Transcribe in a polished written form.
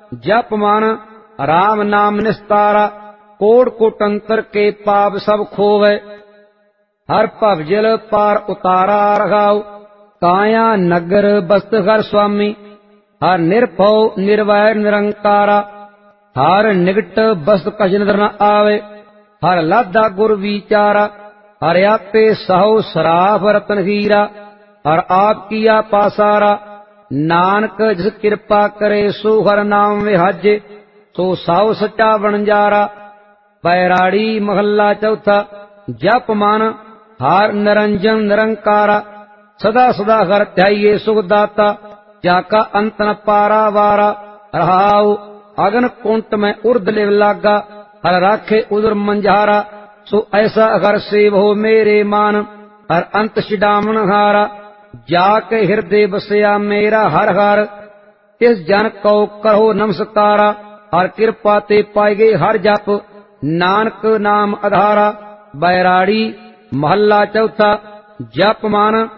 जप मन राम नाम निस्तारा। कोट कोटंतर के पाप सब खोवे, हर भवजल पार उतारा रघाओ। काया नगर बस्त हर स्वामी, हर निर्भव निर्वैर निरंकारा। हर निकट बस्त कछ नदर न आवे, हर लाधा गुर विचारा। हर आपे सहो सराफ रतन हीरा, हर आप किया पासारा। नानक जिस कृपा करे सो हर नाम विहाजे, सो साहु सच्चा बनजारा। बैराड़ी महला चौथा। जप मन हार निरंजन निरंकारा। सदा सदा हर ध्याइये सुखदाता, जाका अंत न पारा वारा। रहाऊ अगन कुंट में उर्द लिव लागा, हर राखे उदर मंझारा। सो ऐसा हर सेव हो मेरे मान, हर अंत छिडामन हारा। जाके हृदय बसया मेरा हर हर, इस जन को करो नमस्कारा। हर कृपा ते पाए गए हर जप, नानक नाम आधारा। बैराड़ी महला चौथा। जप मन